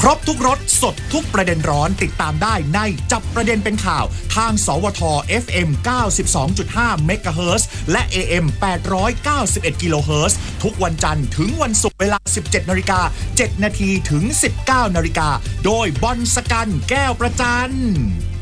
รบทุกรสสดทุกประเด็นร้อนติดตามได้ในจับประเด็นเป็นข่าวทางสวท FM 92.5 เมกะเฮิรตซ์และ AM 891 กิโลเฮิรตซ์ทุกวันจันทร์ถึงวันศุกร์เวลา 17:07 น.ถึง 19:00 น.โดยบอลสกันแก้วประจัน